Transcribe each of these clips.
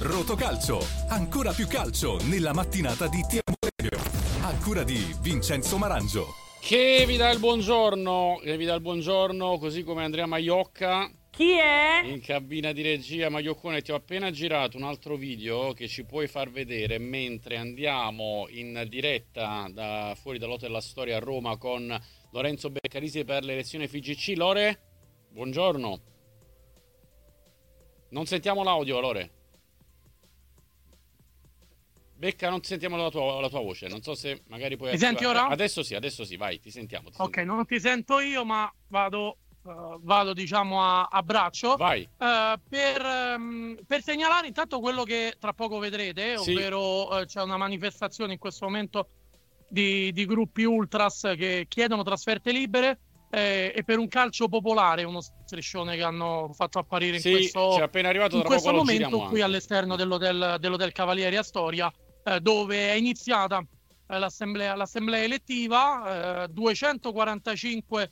Rotocalcio, ancora più calcio nella mattinata di TMO Radio. A cura di Vincenzo Marangio. Che vi dà il buongiorno, così come Andrea Maiocca. Chi è? In cabina di regia. Maioccone, ti ho appena girato un altro video che ci puoi far vedere mentre andiamo in diretta da fuori dall'Hotel La Storia a Roma con Lorenzo Beccarisi per l'elezione FIGC. Lore, buongiorno. Non sentiamo l'audio, Lore. Becca, non sentiamo la tua voce. Non so se magari puoi... Mi senti ora? Adesso sì, vai, ti sentiamo. Ok, non ti sento io, ma vado diciamo a braccio. Vai. Per segnalare intanto quello che tra poco vedrete, Sì. ovvero c'è una manifestazione in questo momento di gruppi ultras che chiedono trasferte libere e per un calcio popolare, uno striscione che hanno fatto apparire Sì, in questo, c'è appena arrivato, in tra questo poco lo momento giriamo qui anche. all'esterno dell'hotel Cavalieri Astoria, dove è iniziata l'assemblea elettiva. 245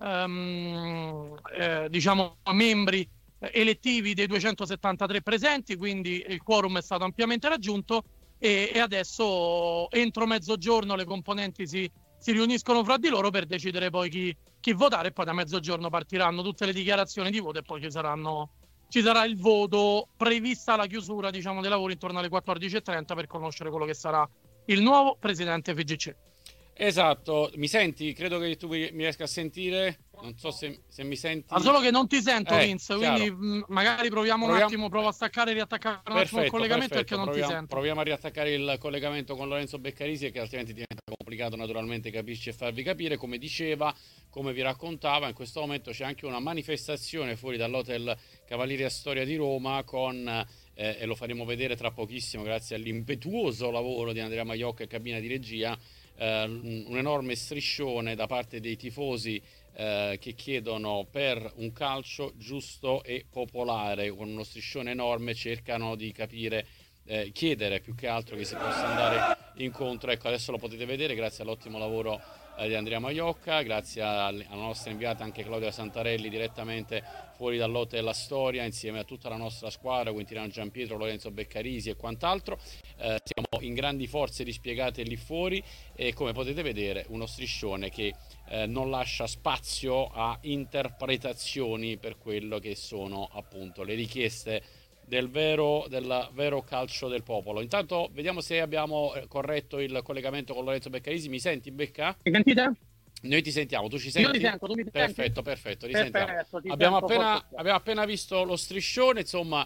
diciamo membri elettivi dei 273 presenti, quindi il quorum è stato ampiamente raggiunto e adesso entro mezzogiorno le componenti si riuniscono fra di loro per decidere poi chi votare, e poi da mezzogiorno partiranno tutte le dichiarazioni di voto e poi ci sarà il voto, prevista la chiusura, diciamo, dei lavori intorno alle 14:30 per conoscere quello che sarà il nuovo presidente FIGC. Esatto, mi senti? Credo che tu mi riesca a sentire. Non so se mi senti. Solo che non ti sento, Vince, chiaro. quindi magari proviamo un attimo, provo a staccare e riattaccare un attimo il collegamento perché non ti sento. Proviamo a riattaccare il collegamento con Lorenzo Beccarisi, che altrimenti diventa complicato naturalmente capirci e farvi capire. Come diceva, come vi raccontava, in questo momento c'è anche una manifestazione fuori dall'Hotel Cavalieri Astoria di Roma con... e lo faremo vedere tra pochissimo grazie all'impetuoso lavoro di Andrea Maiocca e cabina di regia, un enorme striscione da parte dei tifosi che chiedono per un calcio giusto e popolare. Con uno striscione enorme cercano di capire, chiedere più che altro che si possa andare incontro. Ecco, adesso lo potete vedere grazie all'ottimo lavoro di Andrea Maiocca, grazie alla nostra inviata anche Claudia Santarelli direttamente fuori dall'Hotel La Storia, insieme a tutta la nostra squadra, Quintiliano Giampietro, Lorenzo Beccarisi e quant'altro. Siamo in grandi forze dispiegate lì fuori e, come potete vedere, uno striscione che non lascia spazio a interpretazioni per quello che sono appunto le richieste del vero calcio del popolo. Intanto vediamo se abbiamo corretto il collegamento con Lorenzo Beccarisi. Mi senti, Becca? Mi sentite? Noi ti sentiamo, tu ci senti? Io ti sento, tu mi senti? Perfetto, risentiamo. Perfetto, Abbiamo appena visto lo striscione, insomma,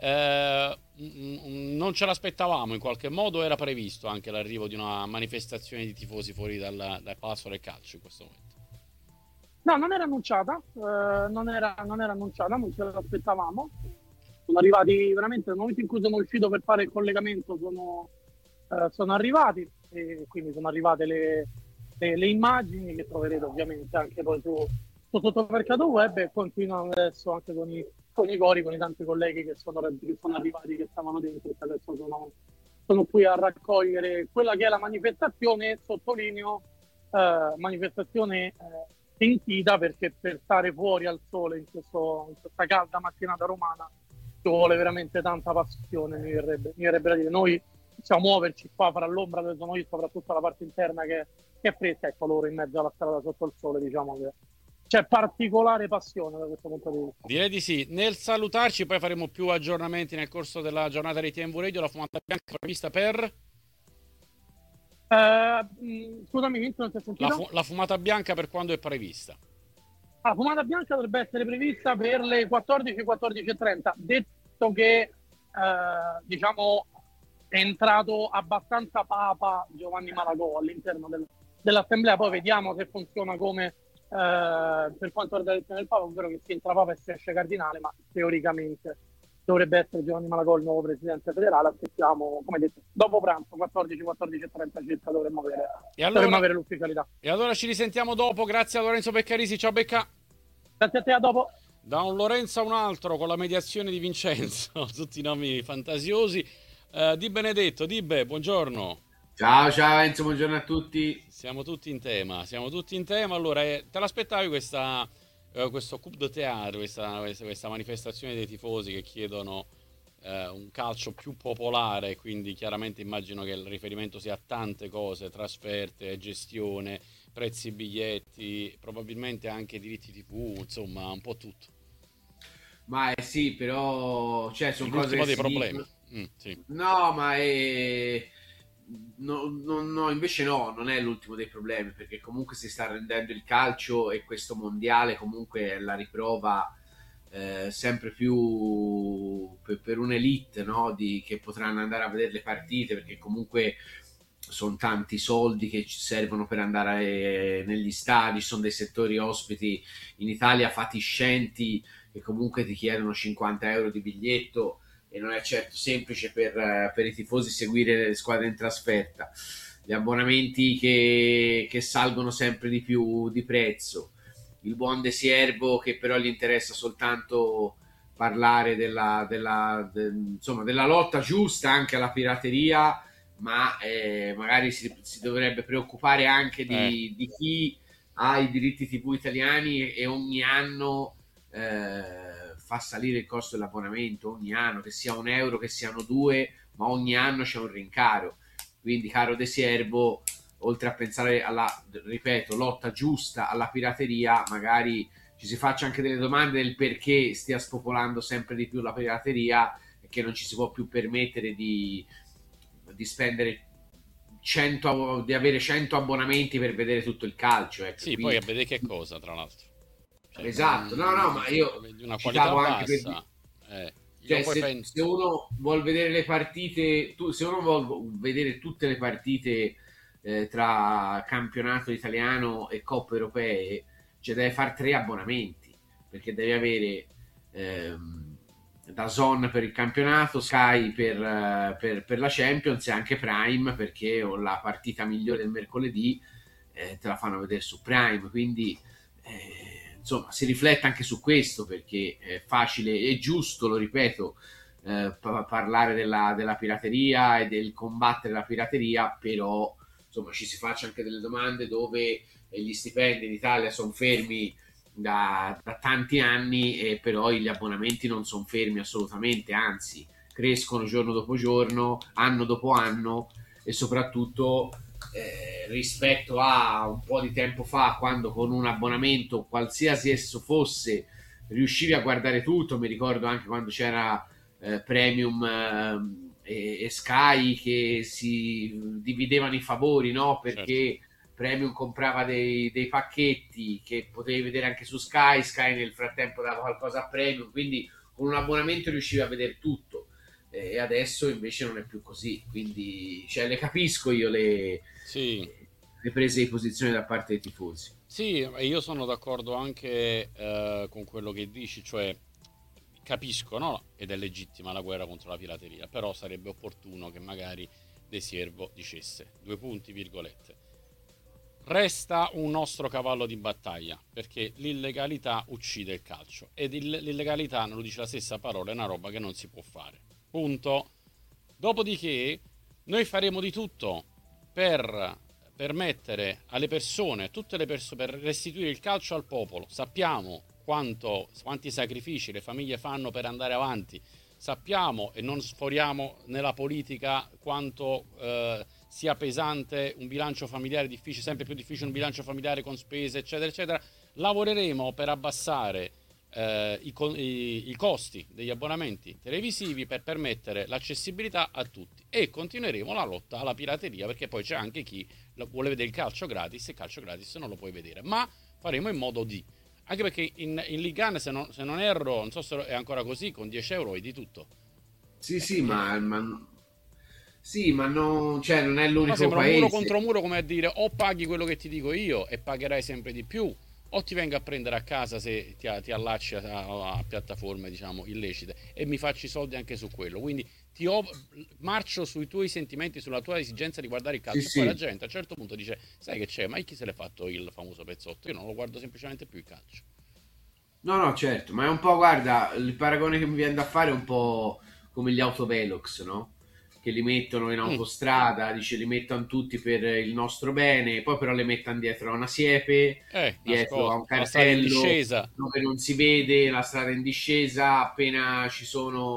non ce l'aspettavamo, in qualche modo era previsto anche l'arrivo di una manifestazione di tifosi fuori dal Palazzo del Calcio in questo momento. No, non era annunciata, non era annunciata, non ce l'aspettavamo. Sono arrivati veramente nel momento in cui sono uscito per fare il collegamento, sono arrivati, e quindi sono arrivate le immagini che troverete ovviamente anche poi su Sottomercato Web, e continuano adesso anche con i cori, con i tanti colleghi che sono arrivati, che stavano dentro, e che adesso sono qui a raccogliere quella che è la manifestazione. Sottolineo manifestazione sentita, perché per stare fuori al sole in questa calda mattinata romana ci vuole veramente tanta passione, mi verrebbe da dire. Noi possiamo muoverci qua fra l'ombra dove sono io, soprattutto la parte interna che è fresca, ecco, loro in mezzo alla strada sotto il sole, diciamo che c'è particolare passione da questo punto di vista. Direi di sì. Nel salutarci poi faremo più aggiornamenti nel corso della giornata di TMW Radio. La fumata bianca prevista per... Scusami, Vince, non ti ho sentito? La fumata bianca per quando è prevista? La fumata bianca dovrebbe essere prevista per le 14:30. Detto che diciamo è entrato abbastanza papa Giovanni Malagò all'interno dell'assemblea, poi vediamo se funziona come per quanto riguarda l'elezione del Papa, ovvero che si entra papa e si esce cardinale, ma teoricamente dovrebbe essere Giovanni Malagò il nuovo presidente federale. Aspettiamo, come detto, dopo pranzo 14:30 circa dovremmo avere l'ufficialità. E allora ci risentiamo dopo. Grazie a Lorenzo Beccarisi. Ciao Becca. Grazie a te, a dopo. Da un Lorenzo a un altro con la mediazione di Vincenzo, tutti i nomi fantasiosi. Di Benedetto, Dibbe, buongiorno. Ciao Enzo, buongiorno a tutti. Siamo tutti in tema. Allora, te l'aspettavi questo coup de théâtre, questa manifestazione dei tifosi che chiedono un calcio più popolare, quindi chiaramente immagino che il riferimento sia a tante cose, trasferte, gestione, prezzi biglietti, probabilmente anche diritti TV, insomma, un po' tutto. Ma sì, però cioè, È sono cose l'ultimo che dei si problemi. dicono. Sì. No, ma no, invece no, non è l'ultimo dei problemi, perché comunque si sta rendendo il calcio e questo mondiale comunque è la riprova sempre più per un'elite, no? Che potranno andare a vedere le partite, perché comunque sono tanti soldi che ci servono per andare negli stadi, ci sono dei settori ospiti in Italia fatiscenti che comunque ti chiedono 50 euro di biglietto e non è certo semplice per i tifosi seguire le squadre in trasferta. Gli abbonamenti che salgono sempre di più di prezzo, il buon De Siervo che però gli interessa soltanto parlare insomma, della lotta giusta anche alla pirateria, ma magari si dovrebbe preoccupare anche di chi ha i diritti TV italiani e ogni anno fa salire il costo dell'abbonamento, ogni anno, che sia 1 euro, che siano 2, ma ogni anno c'è un rincaro. Quindi, caro De Siervo, oltre a pensare alla, ripeto, lotta giusta alla pirateria, magari ci si faccia anche delle domande del perché stia spopolando sempre di più la pirateria e che non ci si può più permettere di spendere 100, di avere 100 abbonamenti per vedere tutto il calcio. Ecco. Sì, poi a vedere che cosa, tra l'altro. Cioè, Esatto, no, ma io di una qualità citavo anche bassa. cioè, se uno vuol vedere le partite, se uno vuole vedere tutte le partite tra campionato italiano e coppe europee, cioè deve fare 3 abbonamenti, perché deve avere DAZN per il campionato, Sky per la Champions e anche Prime, perché la partita migliore del mercoledì te la fanno vedere su Prime, quindi insomma si riflette anche su questo, perché è facile e giusto, lo ripeto, parlare della pirateria e del combattere la pirateria, però insomma ci si faccia anche delle domande dove gli stipendi in Italia sono fermi da tanti anni e però gli abbonamenti non sono fermi assolutamente, anzi crescono giorno dopo giorno, anno dopo anno, e soprattutto rispetto a un po' di tempo fa, quando con un abbonamento qualsiasi esso fosse riuscivi a guardare tutto. Mi ricordo anche quando c'era Premium e Sky che si dividevano i favori, no? Perché certo, Premium comprava dei pacchetti che potevi vedere anche su Sky, Sky nel frattempo dava qualcosa a Premium, quindi con un abbonamento riuscivi a vedere tutto. E adesso invece non è più così, quindi cioè, le capisco io le prese di posizione da parte dei tifosi. Sì, io sono d'accordo anche con quello che dici, cioè capisco, no? Ed è legittima la guerra contro la pirateria, però sarebbe opportuno che magari De Siervo dicesse, 2 punti, virgolette, resta un nostro cavallo di battaglia, perché l'illegalità uccide il calcio ed l'illegalità, non lo dice la stessa parola, è una roba che non si può fare. Punto. Dopodiché noi faremo di tutto per permettere alle persone, tutte le persone, per restituire il calcio al popolo. Sappiamo quanti sacrifici le famiglie fanno per andare avanti. Sappiamo, e non sforiamo nella politica, quanto sia pesante un bilancio familiare difficile, sempre più difficile un bilancio familiare con spese, eccetera, eccetera. Lavoreremo per abbassare i costi degli abbonamenti televisivi per permettere l'accessibilità a tutti, e continueremo la lotta alla pirateria, perché poi c'è anche chi vuole vedere il calcio gratis e il calcio gratis non lo puoi vedere, ma faremo in modo di, anche perché in Ligue 1, se non erro, non so se è ancora così, con 10 euro hai di tutto. Sì, ma non, cioè, non è l'unico sembra paese. Un muro contro muro, come a dire, o paghi quello che ti dico io e pagherai sempre di più, o ti vengo a prendere a casa se ti allacci a piattaforme, diciamo, illecite, e mi faccio i soldi anche su quello. Quindi marcio sui tuoi sentimenti, sulla tua esigenza di guardare il calcio. Poi la gente a un certo punto dice, sai che c'è, ma chi se l'è fatto il famoso pezzotto? Io non lo guardo semplicemente più il calcio. No, certo, ma è un po', guarda, il paragone che mi viene da fare è un po' come gli autovelox, no? Che li mettono in autostrada, dice li mettono tutti per il nostro bene, poi però le mettono dietro a una siepe, dietro a un cartello dove non si vede la strada in discesa, appena ci sono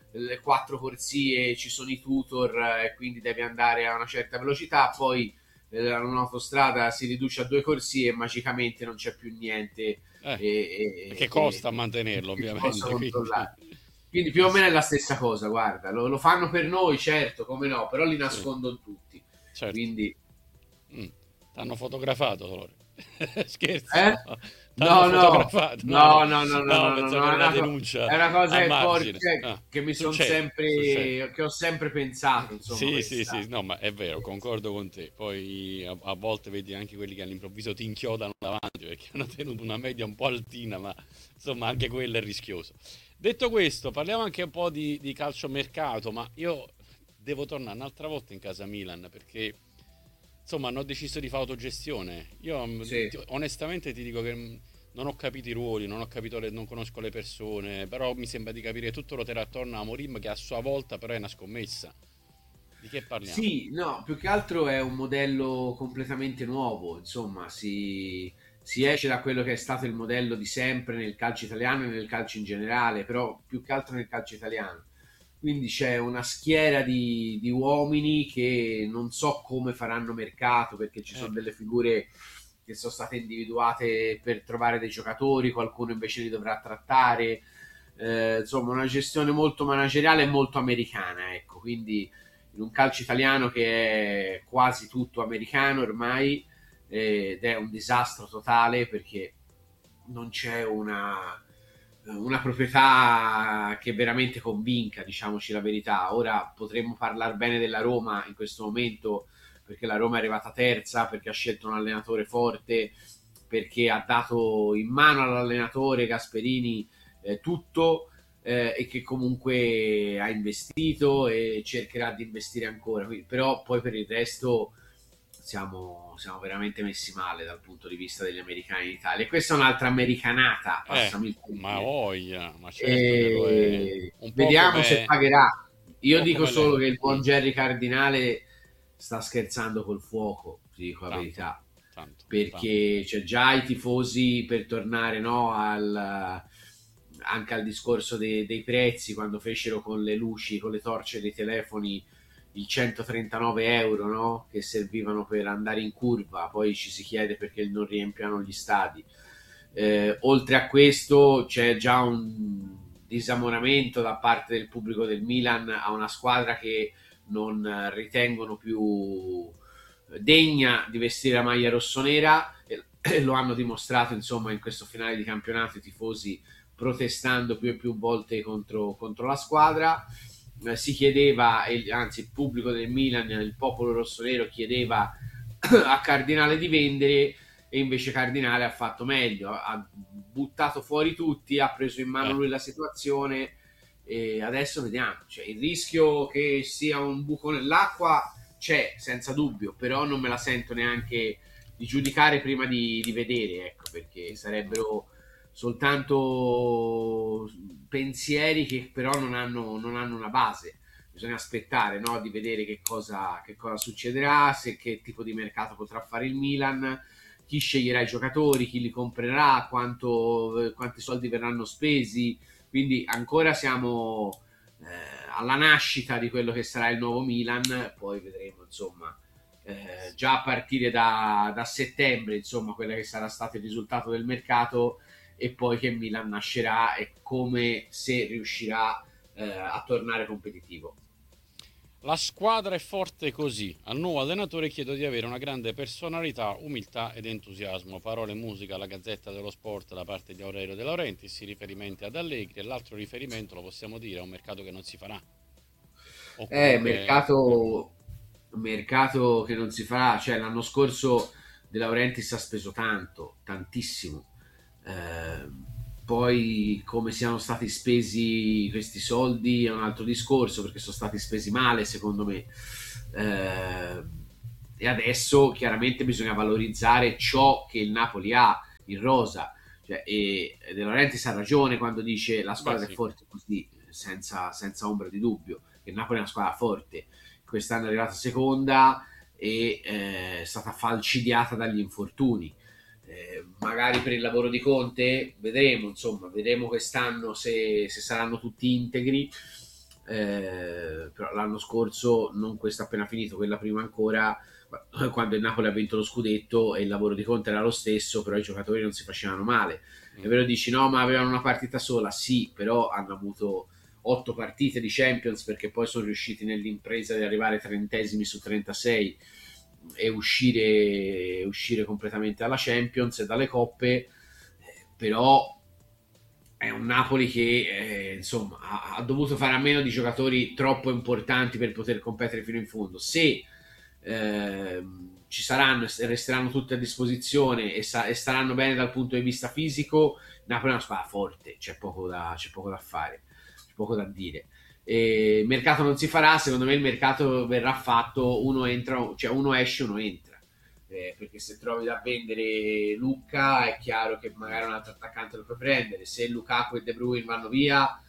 le 4 corsie ci sono i tutor e quindi devi andare a una certa velocità, poi un'autostrada si riduce a 2 corsie e magicamente non c'è più niente che costa mantenerlo, ovviamente. Quindi più o meno è la stessa cosa, guarda, lo fanno per noi, certo, come no, però li nascondono tutti. Certo. Quindi t'hanno fotografato, Lore. Scherzo. No, fotografato. No, una denuncia. È una cosa che mi sono sempre, che ho sempre pensato, insomma. Sì, no, ma è vero, concordo con te. Poi a volte vedi anche quelli che all'improvviso ti inchiodano davanti perché hanno tenuto una media un po' altina, ma insomma anche quello è rischioso. Detto questo, parliamo anche un po' di calciomercato, ma io devo tornare un'altra volta in casa Milan perché insomma hanno deciso di fare autogestione. Io onestamente ti dico che non ho capito i ruoli, non conosco le persone, però mi sembra di capire che tutto ruoterà attorno a Amorim, che a sua volta però è una scommessa. Di che parliamo? Sì, no, più che altro è un modello completamente nuovo, insomma, si esce da quello che è stato il modello di sempre nel calcio italiano e nel calcio in generale, però più che altro nel calcio italiano. Quindi c'è una schiera di uomini che non so come faranno mercato, perché ci sono delle figure che sono state individuate per trovare dei giocatori, qualcuno invece li dovrà trattare, insomma una gestione molto manageriale e molto americana, ecco, quindi in un calcio italiano che è quasi tutto americano ormai, ed è un disastro totale perché non c'è una proprietà che veramente convinca, diciamoci la verità. Ora potremmo parlare bene della Roma in questo momento perché la Roma è arrivata terza, perché ha scelto un allenatore forte, perché ha dato in mano all'allenatore Gasperini tutto, e che comunque ha investito e cercherà di investire ancora. Però poi per il resto siamo veramente messi male dal punto di vista degli americani in Italia. E questa è un'altra americanata, passami il termine. Ma voglia, ma certo che lo è. Vediamo se pagherà. Io dico solo che il buon Jerry Cardinale sta scherzando col fuoco, ti dico la verità, perché c'è già i tifosi, per tornare anche al discorso dei prezzi, quando fecero con le luci, con le torce dei telefoni i 139 euro, no? Che servivano per andare in curva, poi ci si chiede perché non riempiano gli stadi. Oltre a questo c'è già un disamoramento da parte del pubblico del Milan a una squadra che non ritengono più degna di vestire la maglia rossonera, e lo hanno dimostrato insomma in questo finale di campionato, i tifosi protestando più e più volte contro la squadra. Si chiedeva, anzi il pubblico del Milan, il popolo rossonero chiedeva a Cardinale di vendere, e invece Cardinale ha fatto meglio, ha buttato fuori tutti, ha preso in mano lui la situazione, e adesso vediamo, cioè, il rischio che sia un buco nell'acqua c'è senza dubbio, però non me la sento neanche di giudicare prima di vedere, ecco, perché sarebbero soltanto pensieri che però non hanno una base. Bisogna aspettare, no? Di vedere che cosa succederà, che tipo di mercato potrà fare il Milan, chi sceglierà i giocatori, chi li comprerà, quanti soldi verranno spesi. Quindi ancora siamo alla nascita di quello che sarà il nuovo Milan, poi vedremo insomma già a partire da settembre insomma quello che sarà stato il risultato del mercato, e poi che Milan nascerà e come, se riuscirà a tornare competitivo. La squadra è forte così. Al nuovo allenatore chiedo di avere una grande personalità, umiltà ed entusiasmo. Parole e musica alla Gazzetta dello Sport da parte di Aurelio De Laurentiis, riferimenti ad Allegri, e l'altro riferimento, lo possiamo dire, è un mercato che non si farà. Mercato che non si farà, cioè l'anno scorso De Laurentiis ha speso tantissimo. Poi come siano stati spesi questi soldi è un altro discorso, perché sono stati spesi male secondo me, e adesso chiaramente bisogna valorizzare ciò che il Napoli ha in rosa, cioè, e De Laurentiis ha ragione quando dice la squadra è forte così, senza ombra di dubbio, che il Napoli è una squadra forte. Quest'anno è arrivata seconda e è stata falcidiata dagli infortuni. Magari per il lavoro di Conte vedremo quest'anno se saranno tutti integri, però l'anno scorso, non questo appena finito, quella prima ancora, quando il Napoli ha vinto lo scudetto e il lavoro di Conte era lo stesso, però i giocatori non si facevano male. È vero, dici no, ma avevano una partita sola, sì, però hanno avuto 8 partite di Champions, perché poi sono riusciti nell'impresa di arrivare 30esimi su 36 e uscire completamente dalla Champions e dalle coppe. Però è un Napoli che insomma ha dovuto fare a meno di giocatori troppo importanti per poter competere fino in fondo. Se ci saranno e resteranno tutti a disposizione e staranno bene dal punto di vista fisico, Napoli è una squadra forte, c'è poco da fare, c'è poco da dire. Il mercato non si farà, secondo me il mercato verrà fatto, uno entra, cioè uno esce, uno entra, perché se trovi da vendere Lucca è chiaro che magari un altro attaccante lo puoi prendere. Se Lukaku e De Bruyne vanno via,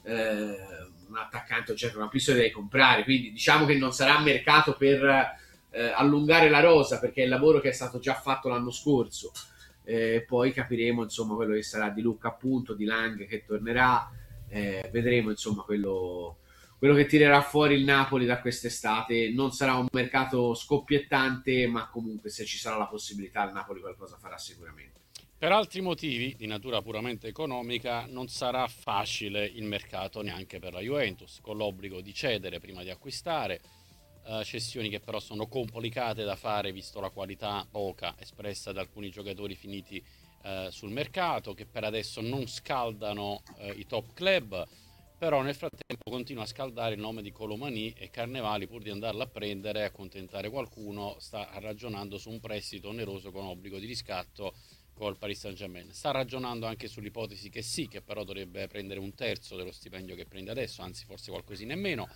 un attaccante o centrocampista lo devi comprare, quindi diciamo che non sarà mercato per allungare la rosa, perché è il lavoro che è stato già fatto l'anno scorso. Poi capiremo insomma quello che sarà di Lucca, appunto, di Lang che tornerà, vedremo insomma quello che tirerà fuori il Napoli da quest'estate. Non sarà un mercato scoppiettante, ma comunque se ci sarà la possibilità il Napoli qualcosa farà sicuramente. Per altri motivi di natura puramente economica non sarà facile il mercato neanche per la Juventus, con l'obbligo di cedere prima di acquistare, cessioni che però sono complicate da fare visto la qualità poca espressa da alcuni giocatori finiti sul mercato, che per adesso non scaldano i top club. Però nel frattempo continua a scaldare il nome di Colomani, e Carnevali, pur di andarla a prendere e accontentare qualcuno, sta ragionando su un prestito oneroso con obbligo di riscatto col Paris Saint-Germain. Sta ragionando anche sull'ipotesi che sì, che però dovrebbe prendere un terzo dello stipendio che prende adesso, anzi forse qualcosina in meno,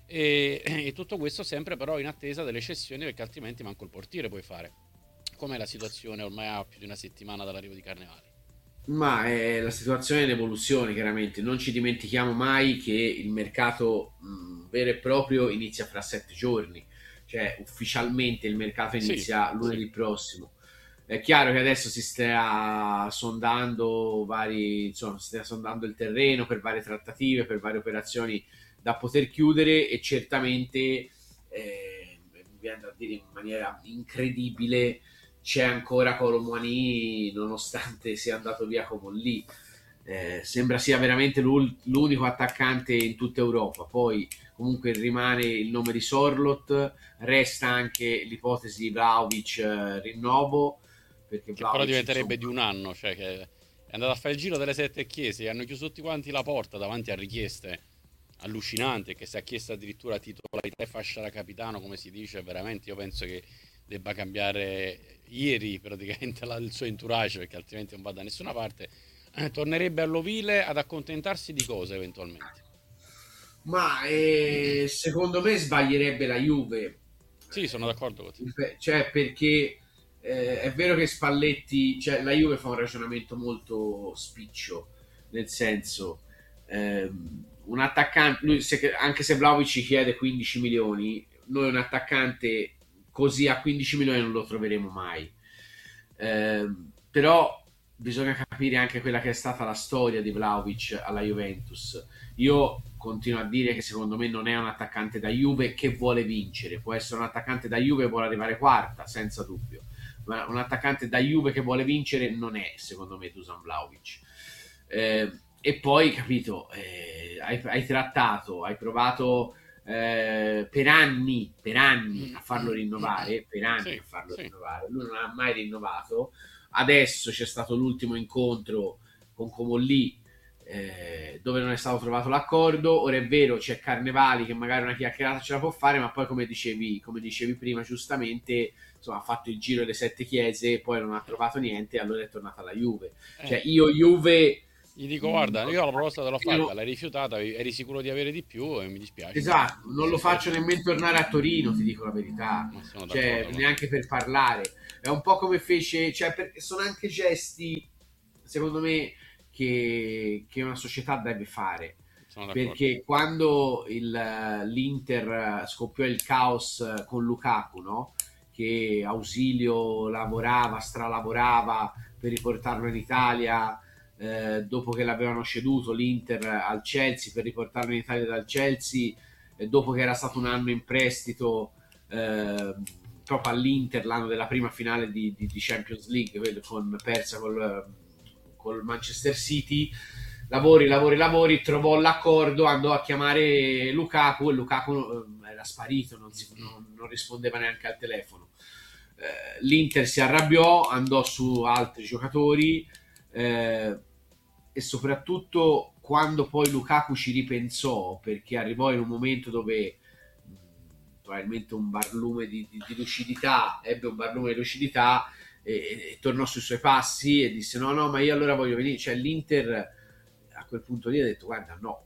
e tutto questo sempre però in attesa delle cessioni, perché altrimenti manco il portiere puoi fare. Com'è la situazione ormai a più di una settimana dall'arrivo di Carnevali? Ma la situazione è in evoluzione, chiaramente. Non ci dimentichiamo mai che il mercato vero e proprio inizia fra 7 giorni, cioè ufficialmente il mercato inizia lunedì prossimo. È chiaro che adesso si sta sondando si sta sondando il terreno per varie trattative, per varie operazioni da poter chiudere, e certamente mi viene da dire in maniera incredibile, c'è ancora Colomwani nonostante sia andato via Cobolli. Sembra sia veramente l'unico attaccante in tutta Europa. Poi comunque rimane il nome di Sorloth, resta anche l'ipotesi di Vlahovic, rinnovo, perché che però diventerebbe di un anno, cioè che è andato a fare il giro delle 7 chiese, hanno chiuso tutti quanti la porta davanti a richieste allucinanti, che si è chiesto addirittura titolarità e fascia da capitano, come si dice. Veramente io penso che debba cambiare ieri praticamente il suo entourage, perché altrimenti non va da nessuna parte. Tornerebbe all'Ovile ad accontentarsi di cosa eventualmente? Ma secondo me sbaglierebbe la Juve. Sì, sono d'accordo con te. Cioè, perché è vero che Spalletti, cioè la Juve fa un ragionamento molto spiccio, nel senso, un attaccante, anche se Vlahovic ci chiede 15 milioni, noi un attaccante così a 15 milioni non lo troveremo mai. Però bisogna capire anche quella che è stata la storia di Vlahovic alla Juventus. Io continuo a dire che secondo me non è un attaccante da Juve che vuole vincere. Può essere un attaccante da Juve che vuole arrivare quarta, senza dubbio, ma un attaccante da Juve che vuole vincere non è, secondo me, Dusan Vlahovic. E poi, capito, hai trattato, hai provato per anni a farlo rinnovare, rinnovare. Lui non ha mai rinnovato. Adesso c'è stato l'ultimo incontro con Comolli, dove non è stato trovato l'accordo. Ora è vero, c'è Carnevali che magari una chiacchierata ce la può fare, ma poi come dicevi prima giustamente, insomma, ha fatto il giro delle 7 chiese, poi non ha trovato niente e allora è tornata alla Juve. Cioè io Juve gli dico, guarda, io la proposta te l'ho fatta, l'hai rifiutata, eri sicuro di avere di più e mi dispiace. Esatto, non lo faccio nemmeno tornare a Torino, ti dico la verità, cioè neanche per parlare. È un po' come fece, cioè, perché sono anche gesti, secondo me, che una società deve fare. Perché quando l'Inter scoppiò il caos con Lukaku, no? Che Ausilio lavorava, stralavorava per riportarlo in Italia, dopo che l'avevano ceduto l'Inter al Chelsea per riportarlo in Italia dal Chelsea, dopo che era stato un anno in prestito proprio all'Inter, l'anno della prima finale di Champions League, persa col Manchester City. Lavori, trovò l'accordo, andò a chiamare Lukaku e Lukaku era sparito, non rispondeva neanche al telefono. L'Inter si arrabbiò, andò su altri giocatori e soprattutto quando poi Lukaku ci ripensò, perché arrivò in un momento dove probabilmente un barlume di lucidità, ebbe un barlume di lucidità e tornò sui suoi passi e disse no, ma io allora voglio venire. Cioè l'Inter a quel punto lì ha detto guarda no,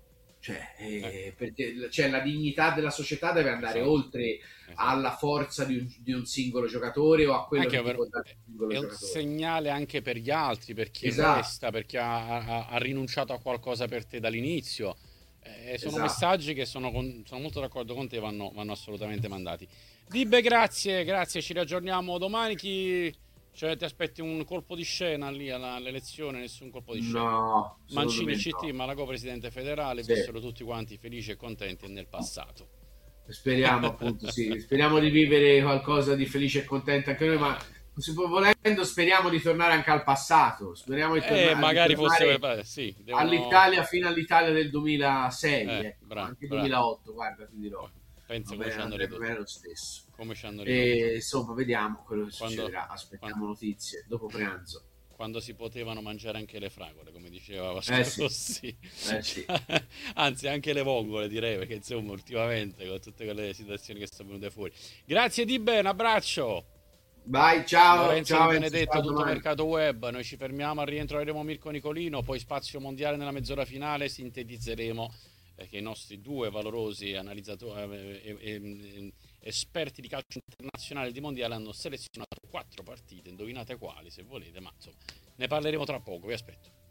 perché la dignità della società deve andare oltre alla forza di un singolo giocatore o a quello anche che può dare un singolo giocatore. È un segnale anche per gli altri, per chi resta, per chi ha rinunciato a qualcosa per te dall'inizio. Sono messaggi che sono molto d'accordo con te, vanno assolutamente mandati. Dibbe, grazie, ci riaggiorniamo domani. Cioè, ti aspetti un colpo di scena lì all'elezione? Nessun colpo di scena? No, Mancini CT, Malagò presidente federale, vissero tutti quanti felici e contenti nel passato. Speriamo appunto, sì, speriamo di vivere qualcosa di felice e contento anche noi, ma volendo speriamo di tornare anche al passato, speriamo di tornare, magari fosse all'Italia, fino all'Italia del 2006, anche 2008, guarda, ti dirò. Penso come ci hanno ridotto. È lo stesso. Come ci hanno ridotto. Insomma, vediamo quello che succederà. Aspettiamo notizie dopo pranzo. Quando si potevano mangiare anche le fragole, come diceva Vasco Rossi. Sì. Anzi, anche le vongole, direi, perché insomma, ultimamente con tutte quelle situazioni che sono venute fuori. Grazie Dibbe, un abbraccio. Vai, ciao. Lorenzo ciao, Benedetto, tutto mercato web. Noi ci fermiamo, al rientro avremo Mirko Nicolino, poi spazio mondiale nella mezz'ora finale, sintetizzeremo che i nostri due valorosi analizzatori esperti di calcio internazionale di mondiale hanno selezionato 4 partite, indovinate quali se volete, ma insomma ne parleremo tra poco, vi aspetto.